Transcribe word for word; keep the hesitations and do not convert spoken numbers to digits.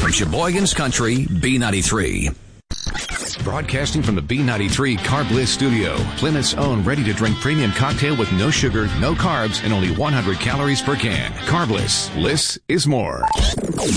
from Sheboygan's Country, B ninety-three. Broadcasting from the B ninety-three Carb Bliss studio, Plymouth's own ready-to-drink premium cocktail with no sugar, no carbs, and only one hundred calories per can. Carb Bliss. Bliss is more.